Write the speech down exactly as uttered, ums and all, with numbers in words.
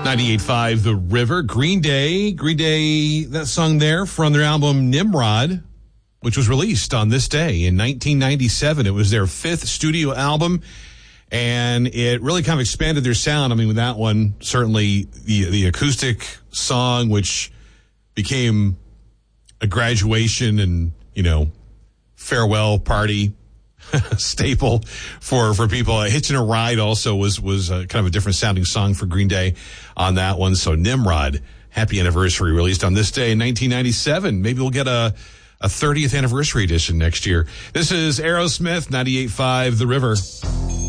ninety-eight point five The River, Green Day. Green Day, that song there from their album Nimrod, which was released on this day in nineteen ninety-seven. It was their fifth studio album, and it really kind of expanded their sound. I mean, with that one, certainly the the acoustic song, which became a graduation and, you know, farewell party staple for for people. Uh, Hitching a Ride also was was uh, kind of a different sounding song for Green Day on that one. So Nimrod, happy anniversary, released on this day in nineteen ninety-seven. Maybe we'll get a a thirtieth anniversary edition next year. This is Aerosmith, ninety-eight point five The River.